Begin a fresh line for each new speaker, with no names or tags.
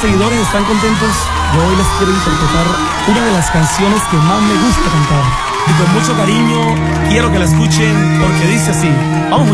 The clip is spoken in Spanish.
seguidores están contentos, yo hoy les quiero interpretar una de las canciones que más me gusta cantar. Y con mucho cariño quiero que la escuchen porque dice así. Vamos.